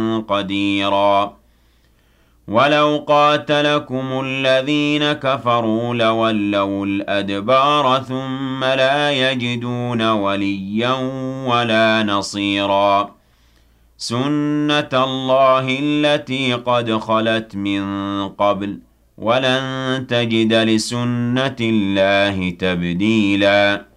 قديرا ولو قاتلكم الذين كفروا لولوا الأدبار ثم لا يجدون وليا ولا نصيرا سنة الله التي قد خلت من قبل ولن تجد لسنة الله تبديلا